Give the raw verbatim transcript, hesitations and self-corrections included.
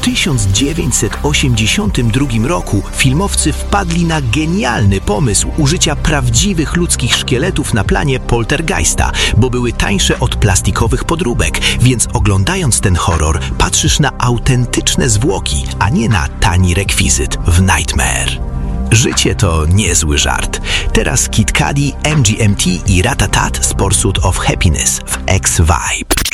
tysiąc dziewięćset osiemdziesiątym drugim roku filmowcy wpadli na genialny pomysł użycia prawdziwych ludzkich szkieletów na planie Poltergeista, bo były tańsze od plastikowych podróbek, więc oglądając ten horror patrzysz na autentyczne zwłoki, a nie na tani rekwizyt w Nightmare. Życie to niezły żart. Teraz Kid Cudi, M G M T i Ratatat z Pursuit of Happiness w X-Vibe.